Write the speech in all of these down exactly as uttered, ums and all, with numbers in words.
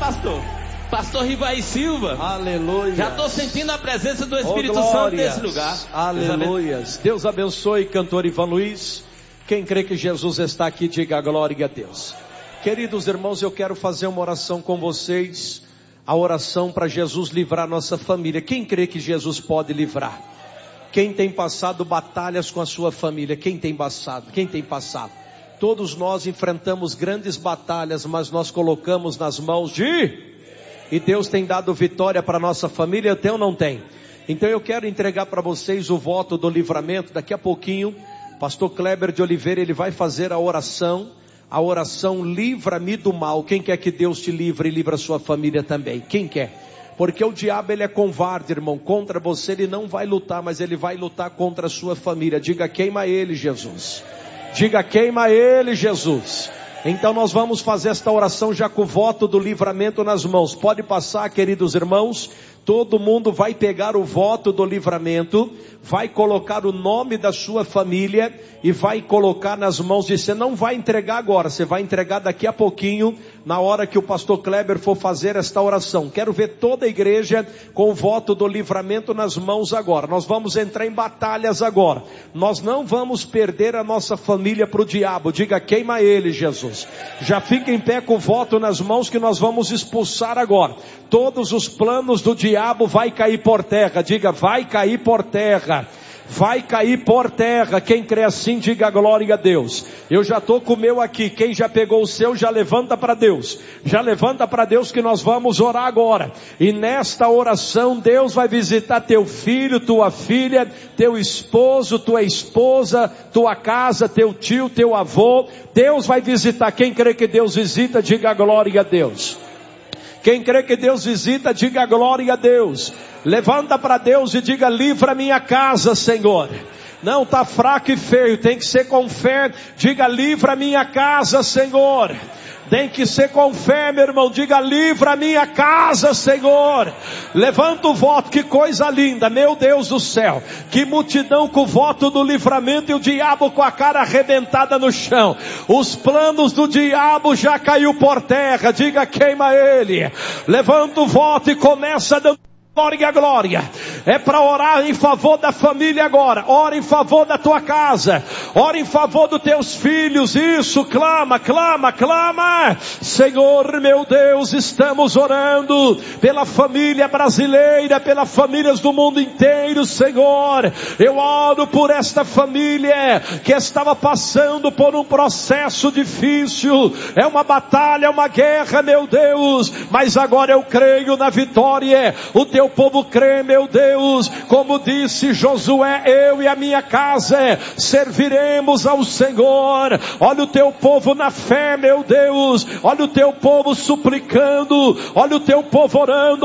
pastor. Pastor Rivaí Silva. Aleluia. Já estou sentindo a presença do Espírito oh, Santo nesse lugar. Aleluia. Deus abençoe, cantor Ivan Luiz. Quem crê que Jesus está aqui, diga glória a Deus. Queridos irmãos, eu quero fazer uma oração com vocês. A oração para Jesus livrar nossa família. Quem crê que Jesus pode livrar? Quem tem passado batalhas com a sua família? Quem tem passado? Quem tem passado? Todos nós enfrentamos grandes batalhas, mas nós colocamos nas mãos de... E Deus tem dado vitória para nossa família, tem ou não tem? Então eu quero entregar para vocês o voto do livramento. Daqui a pouquinho, pastor Kleber de Oliveira, ele vai fazer a oração. A oração livra-me do mal. Quem quer que Deus te livre e livre a sua família também? Quem quer? Porque o diabo ele é covarde, irmão. Contra você ele não vai lutar, mas ele vai lutar contra a sua família. Diga, queima ele, Jesus. Diga, queima ele, Jesus. Então nós vamos fazer esta oração já com o voto do livramento nas mãos. Pode passar, queridos irmãos. Todo mundo vai pegar o voto do livramento, vai colocar o nome da sua família e vai colocar nas mãos de você. Não vai entregar agora, você vai entregar daqui a pouquinho, na hora que o pastor Kleber for fazer esta oração. Quero ver toda a igreja com o voto do livramento nas mãos agora. Nós vamos entrar em batalhas agora. Nós não vamos perder a nossa família para o diabo. Diga, queima ele, Jesus. Já fica em pé com o voto nas mãos que nós vamos expulsar agora. Todos os planos do diabo vai cair por terra. Diga, vai cair por terra. Vai cair por terra. Quem crê assim, diga glória a Deus. Eu já estou com o meu aqui. Quem já pegou o seu, já levanta para Deus. Já levanta para Deus que nós vamos orar agora. E nesta oração, Deus vai visitar teu filho, tua filha, teu esposo, tua esposa, tua casa, teu tio, teu avô. Deus vai visitar. Quem crê que Deus visita, diga glória a Deus. Quem crê que Deus visita, diga glória a Deus. Levanta para Deus e diga, livra minha casa, Senhor. Não, está fraco e feio, tem que ser com fé. Diga, livra minha casa, Senhor. Tem que ser com fé, meu irmão. Diga, livra minha casa, Senhor. Levanta o voto, que coisa linda, meu Deus do céu. Que multidão com o voto do livramento e o diabo com a cara arrebentada no chão. Os planos do diabo já caiu por terra. Diga, queima ele. Levanta o voto e começa dando glória, glória. É para orar em favor da família agora. Ora em favor da tua casa. Ora em favor dos teus filhos. Isso, clama, clama, clama. Senhor, meu Deus, estamos orando pela família brasileira, pelas famílias do mundo inteiro, Senhor. Eu oro por esta família que estava passando por um processo difícil. É uma batalha, é uma guerra, meu Deus. Mas agora eu creio na vitória. O teu O povo crê, meu Deus, como disse Josué, eu e a minha casa serviremos ao Senhor. Olha o teu povo na fé, meu Deus. Olha o teu povo suplicando. Olha o teu povo orando.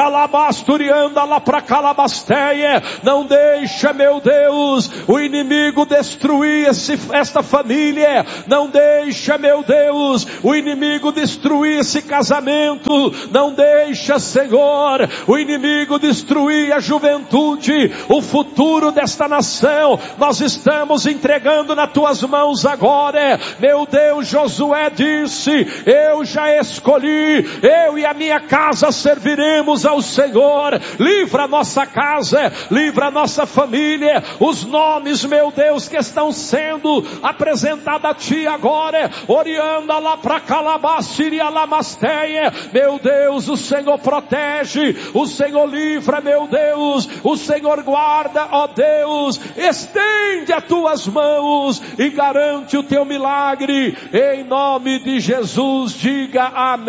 Lá pra Calabasteia. Não deixa, meu Deus, o inimigo destruir esse, esta família. Não deixa, meu Deus, o inimigo destruir esse casamento. Não deixa, Senhor, o inimigo destruir a juventude, o futuro desta nação. Nós estamos entregando nas tuas mãos agora. Meu Deus, Josué disse, eu já escolhi, eu e a minha casa serviremos ao Senhor. Livra a nossa casa, livra a nossa família. Os nomes, meu Deus, que estão sendo apresentados a ti agora, Orianda lá para Calabaciria Lamasteia. Meu Deus, o Senhor protege, o Senhor livra, meu Deus, o Senhor guarda, ó Deus, estende as tuas mãos e garante o teu milagre, em nome de Jesus, diga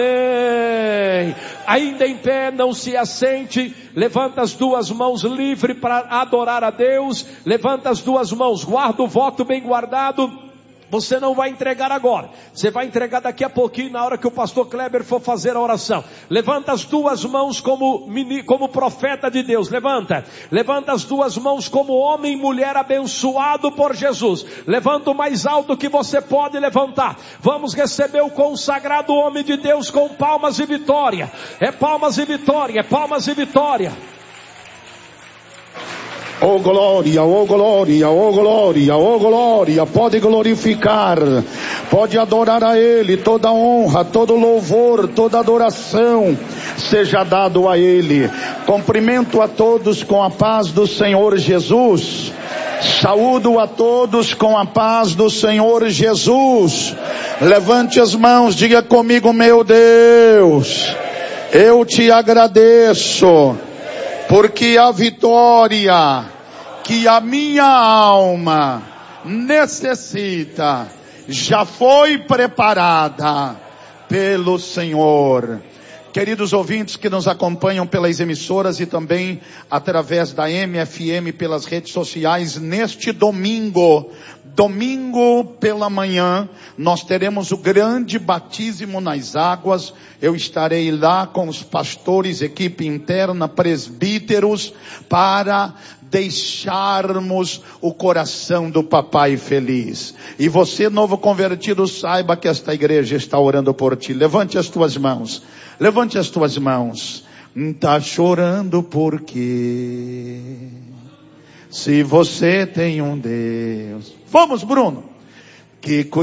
amém. Ainda em pé, não se assente, levanta as duas mãos livre para adorar a Deus, levanta as duas mãos, guarda o voto bem guardado. Você não vai entregar agora. Você vai entregar daqui a pouquinho, na hora que o pastor Kleber for fazer a oração. Levanta as duas mãos como, como profeta de Deus. Levanta. Levanta as duas mãos como homem e mulher abençoado por Jesus. Levanta o mais alto que você pode levantar. Vamos receber o consagrado homem de Deus com palmas e vitória. É palmas e vitória, é palmas e vitória. Oh glória, oh glória, oh glória, oh glória. Pode glorificar, pode adorar a Ele. Toda honra, todo louvor, toda adoração seja dado a Ele. Cumprimento a todos com a paz do Senhor Jesus. Saúdo a todos com a paz do Senhor Jesus. Levante as mãos, diga comigo: meu Deus, eu te agradeço, porque a vitória que a minha alma necessita já foi preparada pelo Senhor. Queridos ouvintes que nos acompanham pelas emissoras e também através da M F M pelas redes sociais, neste domingo, domingo pela manhã, nós teremos o grande batismo nas águas. Eu estarei lá com os pastores, equipe interna, presbíteros, para deixarmos o coração do papai feliz. E você, novo convertido, saiba que esta igreja está orando por ti. Levante as tuas mãos. Levante as tuas mãos. Tá chorando por quê? Se você tem um Deus. Vamos, Bruno. Que